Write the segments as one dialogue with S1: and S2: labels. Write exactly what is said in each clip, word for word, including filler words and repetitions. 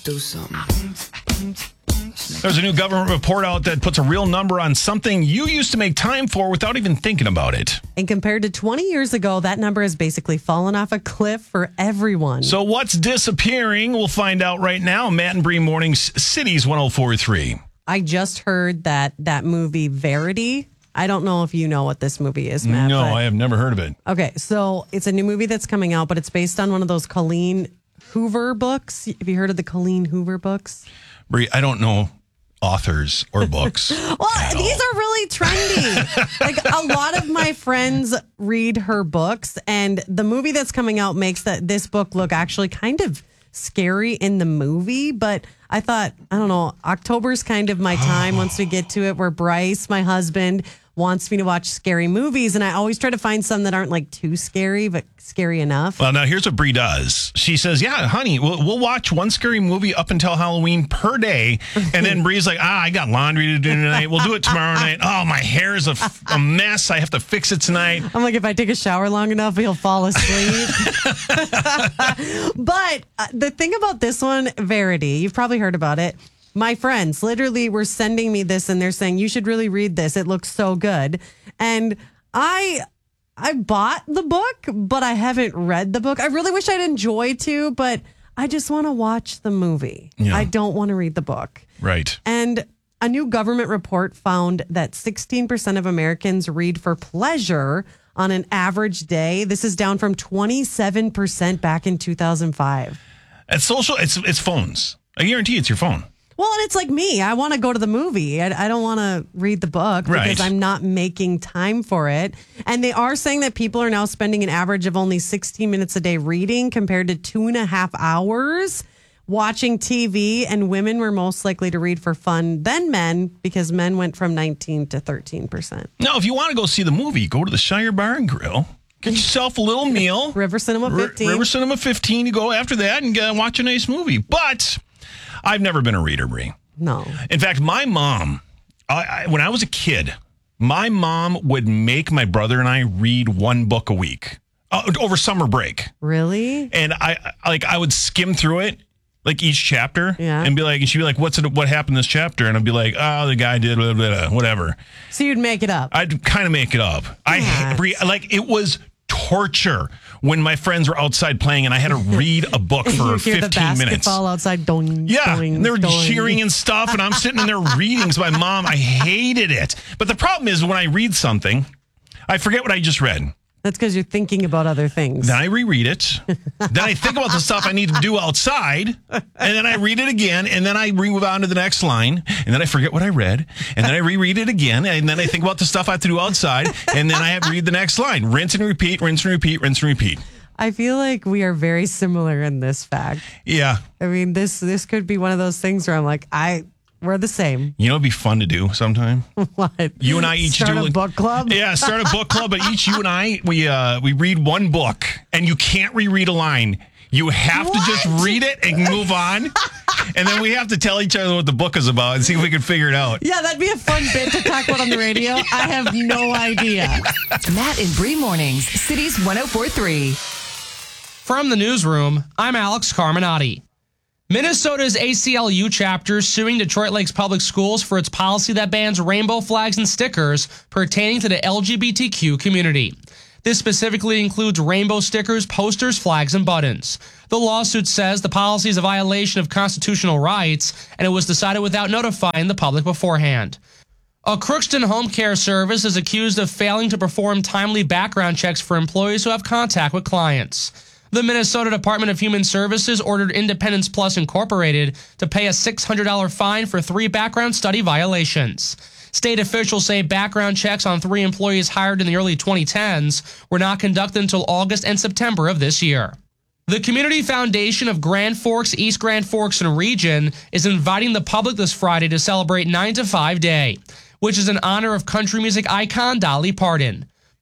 S1: do something.
S2: There's a new government report out that puts a real number on something you used to make time for without even thinking about it.
S3: And compared to twenty years ago, that number has basically fallen off a cliff for everyone.
S2: So what's disappearing? We'll find out right now. Matt and Bree Mornings, Cities one oh four point three.
S3: I just heard that that movie Verity. I don't know if you know what this movie is, Matt.
S2: No,
S3: but,
S2: I have never heard of it.
S3: Okay, so it's a new movie that's coming out, but it's based on one of those Colleen Hoover books. Have you heard of the Colleen Hoover books?
S2: Bree, I don't know authors or books.
S3: Well, these are really trendy. Like a lot of my friends read her books, and the movie that's coming out makes that this book look actually kind of scary in the movie. But I thought, I don't know, October's kind of my time once we get to it, where Bryce, my husband, wants me to watch scary movies, and I always try to find some that aren't like too scary, but scary enough.
S2: Well, now here's what Bree does. She says, yeah, honey, we'll, we'll watch one scary movie up until Halloween per day. And then Bree's like, ah, I got laundry to do tonight. We'll do it tomorrow night. Oh, my hair is a, a mess. I have to fix it tonight.
S3: I'm like, if I take a shower long enough, he'll fall asleep. But uh, the thing about this one, Verity, you've probably heard about it. My friends literally were sending me this, and they're saying, you should really read this. It looks so good. And I I bought the book, but I haven't read the book. I really wish I'd enjoy to, but I just want to watch the movie.
S2: Yeah.
S3: I don't want to read the book.
S2: Right.
S3: And a new government report found that sixteen percent of Americans read for pleasure on an average day. This is down from twenty-seven percent back in two thousand five.
S2: It's social, it's, it's phones. I guarantee it's your phone.
S3: Well, and it's like me. I want to go to the movie. I, I don't want to read the book because
S2: Right.
S3: I'm not making time for it. And they are saying that people are now spending an average of only sixteen minutes a day reading compared to two and a half hours watching T V. And women were most likely to read for fun than men because men went from nineteen to thirteen percent.
S2: Now, if you want to go see the movie, go to the Shire Bar and Grill. Get yourself a little meal.
S3: River Cinema fifteen.
S2: R- River Cinema fifteen. You go after that and uh, watch a nice movie. But I've never been a reader, Bree.
S3: No.
S2: In fact, my mom, I, I, when I was a kid, my mom would make my brother and I read one book a week uh, over summer break.
S3: Really?
S2: And I like I would skim through it, like each chapter,
S3: Yeah.
S2: and be like, and she'd be like, "What's it? What happened in this chapter?" And I'd be like, "Oh, the guy did blah, blah, blah, whatever."
S3: So you'd make it up.
S2: I'd kind of make it up. I
S3: Yes.
S2: Bree, like it was torture when my friends were outside playing and I had to read a book for
S3: you hear
S2: fifteen
S3: the basketball
S2: minutes.
S3: outside. Doing,
S2: Yeah,
S3: doing,
S2: and they were
S3: doing.
S2: cheering and stuff, and I'm sitting in there reading. So my mom, I hated it. But the problem is when I read something, I forget what I just read.
S3: That's because you're thinking about other things.
S2: Then I reread it. Then I think about the stuff I need to do outside. And then I read it again. And then I move on to the next line. And then I forget what I read. And then I reread it again. And then I think about the stuff I have to do outside. And then I have to read the next line. Rinse and repeat, rinse and repeat, rinse and repeat.
S3: I feel like we are very similar in this fact.
S2: Yeah.
S3: I mean, this this could be one of those things where I'm like, I we're the same.
S2: You know, it'd be fun to do sometime.
S3: What?
S2: You and I each
S3: Start
S2: do
S3: a book club?
S2: Yeah, start a book club. But each you and I, we uh, we read one book, and you can't reread a line. You have
S3: What?
S2: to just read it and move on, and then we have to tell each other what the book is about and see if we can figure it out.
S3: Yeah, that'd be a fun bit to talk about on the radio. I have no idea.
S4: Matt and Bree Mornings, Cities one oh four point three.
S5: From the newsroom, I'm Alex Carminati. Minnesota's A C L U chapter suing Detroit Lakes Public Schools for its policy that bans rainbow flags and stickers pertaining to the L G B T Q community. This specifically includes rainbow stickers, posters, flags, and buttons. The lawsuit says the policy is a violation of constitutional rights, and it was decided without notifying the public beforehand. A Crookston home care service is accused of failing to perform timely background checks for employees who have contact with clients. The Minnesota Department of Human Services ordered Independence Plus Incorporated to pay a six hundred dollars fine for three background study violations. State officials say background checks on three employees hired in the early twenty tens were not conducted until August and September of this year. The Community Foundation of Grand Forks, East Grand Forks, and Region is inviting the public this Friday to celebrate nine to five Day, which is in honor of country music icon Dolly Parton.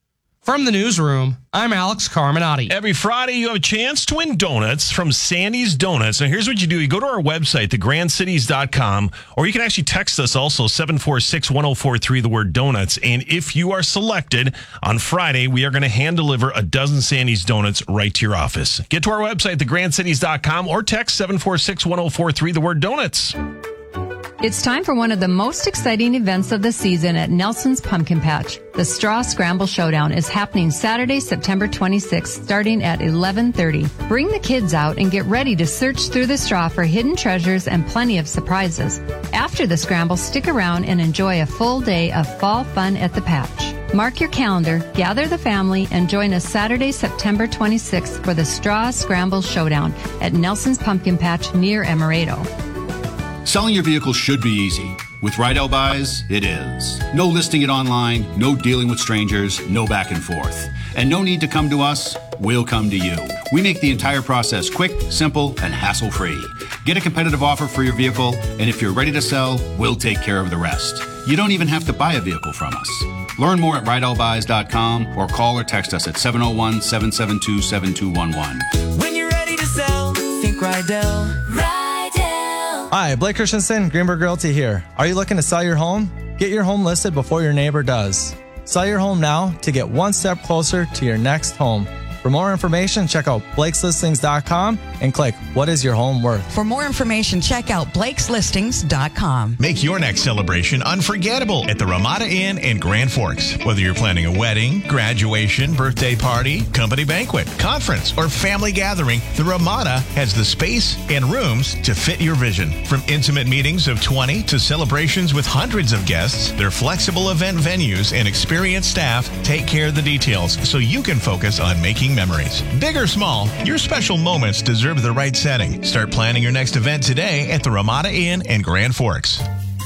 S5: From the newsroom, I'm Alex Carminati.
S2: Every Friday, you have a chance to win donuts from Sandy's Donuts. Now, here's what you do. You go to our website, the grand cities dot com, or you can actually text us also, seven four six, one oh four three, the word donuts. And if you are selected on Friday, we are going to hand deliver a dozen Sandy's Donuts right to your office. Get to our website, the grand cities dot com, or text seven four six, one oh four three, the word donuts.
S6: It's time for one of the most exciting events of the season at Nelson's Pumpkin Patch. The Straw Scramble Showdown is happening Saturday, September twenty-sixth, starting at eleven thirty. Bring the kids out and get ready to search through the straw for hidden treasures and plenty of surprises. After the scramble, stick around and enjoy a full day of fall fun at the patch. Mark your calendar, gather the family, and join us Saturday, September twenty-sixth for the Straw Scramble Showdown at Nelson's Pumpkin Patch near Amaretto.
S7: Selling your vehicle should be easy. With Rydell Buys, it is. No listing it online, no dealing with strangers, no back and forth. And no need to come to us, we'll come to you. We make the entire process quick, simple, and hassle-free. Get a competitive offer for your vehicle, and if you're ready to sell, we'll take care of the rest. You don't even have to buy a vehicle from us. Learn more at rydell buys dot com or call or text us at seven oh one, seven seven two, seven two one one.
S1: When you're ready to sell, think Rydell. Rydell.
S8: Hi, Blake Christensen, Greenberg Realty here. Are you looking to sell your home? Get your home listed before your neighbor does. Sell your home now to get one step closer to your next home. For more information, check out blakes listings dot com and click What is your home worth?
S9: For more information, check out blakes listings dot com.
S10: Make your next celebration unforgettable at the Ramada Inn in Grand Forks. Whether you're planning a wedding, graduation, birthday party, company banquet, conference, or family gathering, the Ramada has the space and rooms to fit your vision. From intimate meetings of twenty to celebrations with hundreds of guests, their flexible event venues and experienced staff take care of the details so you can focus on making memories. Big or small, your special moments deserve the right setting. Start planning your next event today at the Ramada Inn in Grand Forks.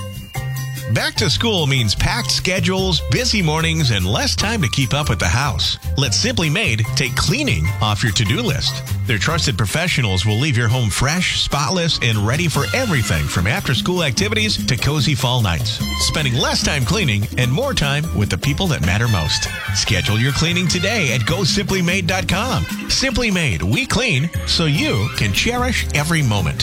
S10: Back to school means packed schedules, busy mornings, and less time to keep up with the house. Let Simply Made take cleaning off your to-do list. Their trusted professionals will leave your home fresh, spotless, and ready for everything from after-school activities to cozy fall nights. Spending less time cleaning and more time with the people that matter most. Schedule your cleaning today at go simply made dot com. Simply Made, we clean so you can cherish every moment.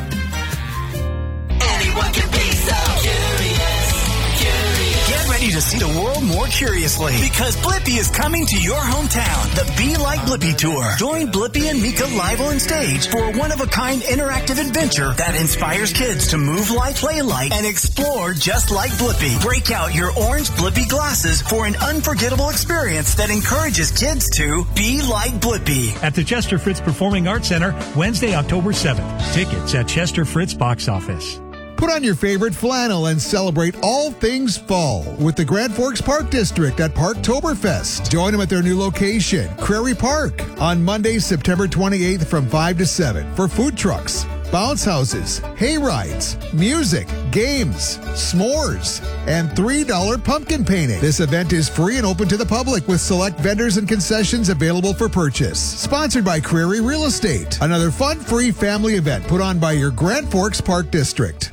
S1: Anyone can be so curious. Get ready to see the world more curiously because Blippi is coming to your hometown. The Be Like Blippi Tour. Join Blippi and Mika live on stage for a one-of-a-kind interactive adventure that inspires kids to move like, play like, and explore just like Blippi. Break out your orange Blippi glasses for an unforgettable experience that encourages kids to be like Blippi.
S11: At the Chester Fritz Performing Arts Center, Wednesday, October seventh. Tickets at Chester Fritz Box Office.
S12: Put on your favorite flannel and celebrate all things fall with the Grand Forks Park District at Parktoberfest. Join them at their new location, Prairie Park, on Monday, September twenty-eighth from five to seven for food trucks, bounce houses, hay rides, music, games, s'mores, and three dollar pumpkin painting. This event is free and open to the public with select vendors and concessions available for purchase. Sponsored by Prairie Real Estate. Another fun, free family event put on by your Grand Forks Park District.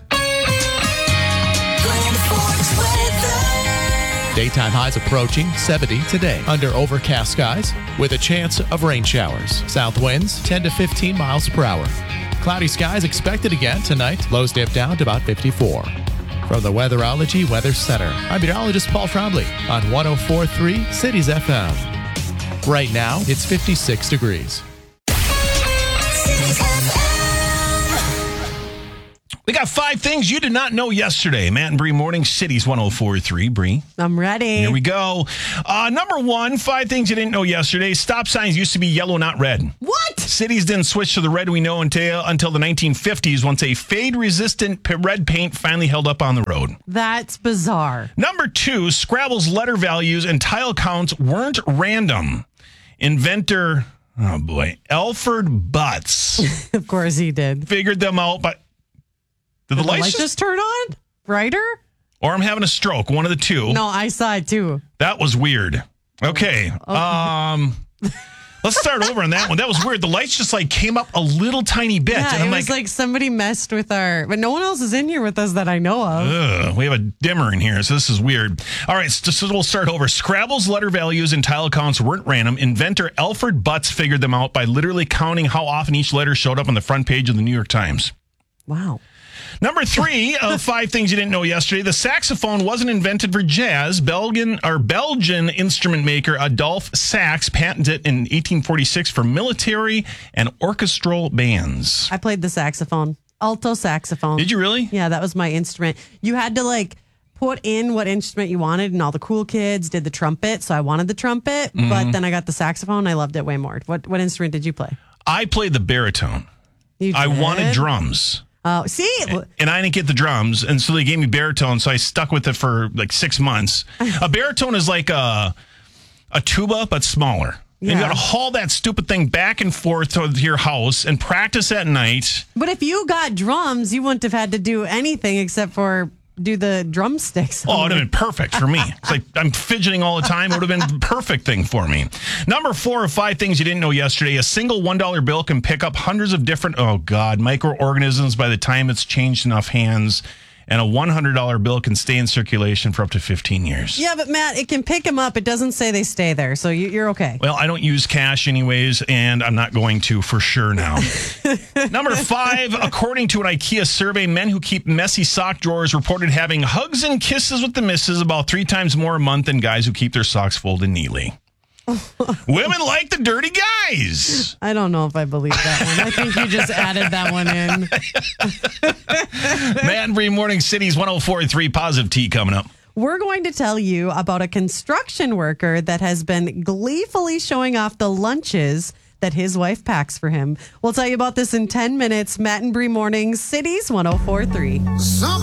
S13: Daytime highs approaching seventy today under overcast skies with a chance of rain showers. South winds ten to fifteen miles per hour. Cloudy skies expected again tonight. Lows dip down to about fifty-four. From the Weatherology Weather Center, I'm meteorologist Paul Trombley on one oh four point three Cities F M. Right now, it's fifty-six degrees.
S2: We got five things you did not know yesterday. Matt and Bree Morning, Cities one oh four point three. Bree.
S3: I'm ready.
S2: Here we go. Uh, number one, five things you didn't know yesterday. Stop signs used to be yellow, not red.
S3: What?
S2: Cities didn't switch to the red we know until, until the nineteen fifties, once a fade-resistant p- red paint finally held up on the road.
S3: That's bizarre.
S2: Number two, Scrabble's letter values and tile counts weren't random. Inventor, oh boy, Alfred Butts.
S3: Of course he did.
S2: Figured them out, but... Did the,
S3: Did the
S2: lights
S3: light
S2: just,
S3: just turn on? Brighter?
S2: Or I'm having a stroke. One of the two.
S3: No, I saw it too.
S2: That was weird. Okay.
S3: Oh.
S2: Um, Let's start over on that one. That was weird. The lights just like came up a little tiny bit.
S3: Yeah,
S2: and I'm
S3: it was
S2: like,
S3: like somebody messed with our, but no one else is in here with us that I know of.
S2: ugh, we have a dimmer in here, so this is weird. All right, so, so we'll start over. Scrabble's letter values and tile counts weren't random. Inventor Alfred Butts figured them out by literally counting how often each letter showed up on the front page of the New York Times.
S3: Wow.
S2: Number three of five things you didn't know yesterday. The saxophone wasn't invented for jazz. Belgian or Belgian instrument maker Adolphe Sax patented it in eighteen forty-six for military and orchestral bands.
S3: I played the saxophone, alto saxophone.
S2: Did you really?
S3: Yeah, that was my instrument. You had to like put in what instrument you wanted, and all the cool kids did the trumpet. So I wanted the trumpet,
S2: Mhm.
S3: but then I got the saxophone. I loved it way more. What what instrument did you play?
S2: I played the baritone.
S3: You
S2: I
S3: did?
S2: wanted drums.
S3: Oh, see,
S2: And I didn't get the drums, and so they gave me baritone, so I stuck with it for like six months. A baritone is like a a tuba, but smaller. And you
S3: Yeah.
S2: got to haul that stupid thing back and forth to your house and practice at night.
S3: but if you got drums, you wouldn't have had to do anything except for do the drumsticks.
S2: Oh, it would have been perfect for me. It's like I'm fidgeting all the time. It would have been the perfect thing for me. Number four of five things you didn't know yesterday. A single one dollar bill can pick up hundreds of different, oh God, microorganisms by the time it's changed enough hands. And a one hundred dollar bill can stay in circulation for up to fifteen years.
S3: Yeah, but Matt, it can pick them up. It doesn't say they stay there, so you, you're okay.
S2: Well, I don't use cash anyways, and I'm not going to for sure now. Number five, according to an IKEA survey, men who keep messy sock drawers reported having hugs and kisses with the missus about three times more a month than guys who keep their socks folded neatly. Women like the dirty guys.
S3: I don't know if I believe that one. I think you just added that one in.
S2: Matt and Bree, Morning Cities one oh four point three Positive Tea coming up.
S3: We're going to tell you about a construction worker that has been gleefully showing off the lunches that his wife packs for him. We'll tell you about this in ten minutes. Matt and Bree Mornings, Cities one oh four point three.